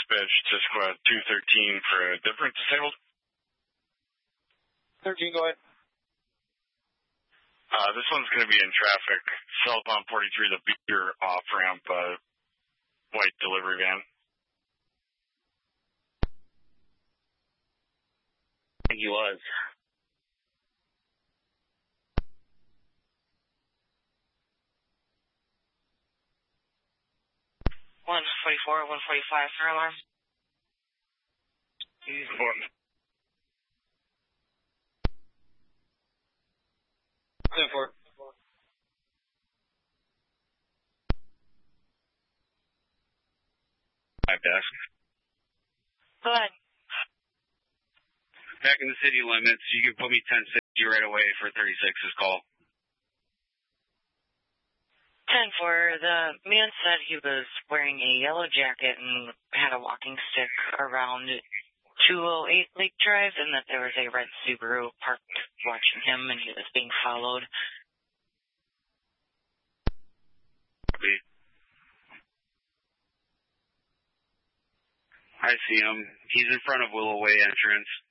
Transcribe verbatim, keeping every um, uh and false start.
dispatch to squad two thirteen for a different disabled. thirteen, go ahead. Uh, this one's going to be in traffic. Southbound forty-three, the beer off-ramp, uh, white delivery van. I think he was. one forty-four, one forty-five, fire alarm. One. ten four. My desk. Go ahead. Back in the city limits, you can put me ten sixty right away for thirty-six's call. ten four, the man said he was wearing a yellow jacket and had a walking stick around two oh eight Lake Drive, and that there was a red Subaru parked watching him, and he was being followed. I see him. He's in front of Willow Way entrance.